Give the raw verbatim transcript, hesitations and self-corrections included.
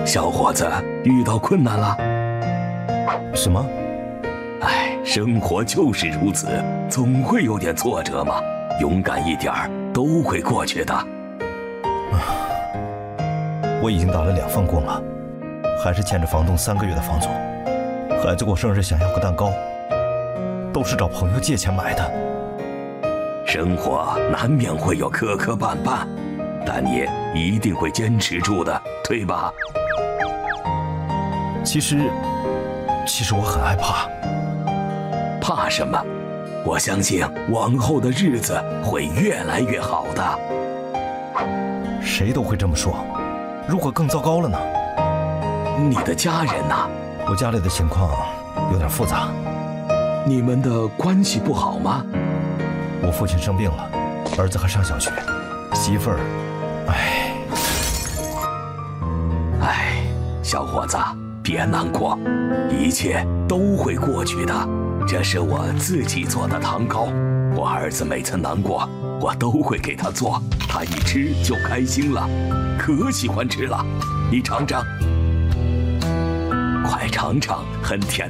小伙子，遇到困难了？ 什么？ 哎，生活就是如此，总会有点挫折嘛。勇敢一点儿，都会过去的。 我已经打了两份工了，还是欠着房东三个月的房租。孩子过生日想要个蛋糕，都是找朋友借钱买的。 生活难免会有磕磕绊绊，但你一定会坚持住的，对吧？ 其实，其实我很害怕。 怕什么？我相信往后的日子会越来越好的。 谁都会这么说，如果更糟糕了呢？ 你的家人呢？ 我家里的情况有点复杂。 你们的关系不好吗？ 我父亲生病了，儿子还上小学，媳妇儿，唉， 唉，小伙子，别难过，一切都会过去的。这是我自己做的糖糕，我儿子每次难过，我都会给他做，他一吃就开心了，可喜欢吃了。你尝尝，快尝尝，很甜